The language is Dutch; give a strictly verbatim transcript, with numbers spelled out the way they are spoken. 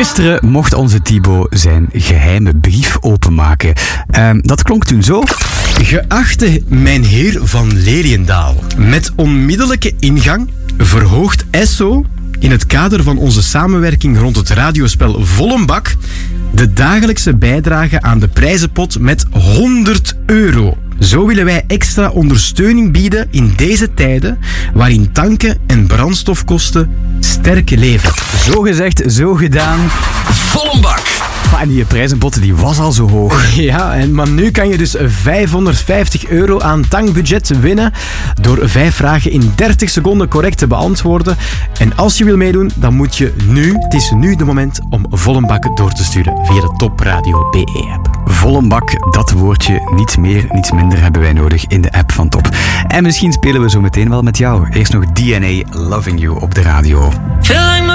Gisteren mocht onze Thibaut zijn geheime brief openmaken. Uh, dat klonk toen zo. Geachte mijn heer van Leliendaal, met onmiddellijke ingang verhoogt Esso in het kader van onze samenwerking rond het radiospel Volle Bak de dagelijkse bijdrage aan de prijzenpot met honderd euro. Zo willen wij extra ondersteuning bieden in deze tijden waarin tanken en brandstofkosten sterk leveren. Zo gezegd, zo gedaan. Volle Bak! Maar die prijzenpot die was al zo hoog. Ja, en, maar nu kan je dus vijfhonderdvijftig euro aan tankbudget winnen door vijf vragen in dertig seconden correct te beantwoorden. En als je wil meedoen, dan moet je nu, het is nu de moment om Volle Bak door te sturen via de Top Radio B E-app. Volle bak, dat woordje, niets meer, niets minder hebben wij nodig in de app van Top. En misschien spelen we zo meteen wel met jou. Eerst nog D N A Loving You op de radio.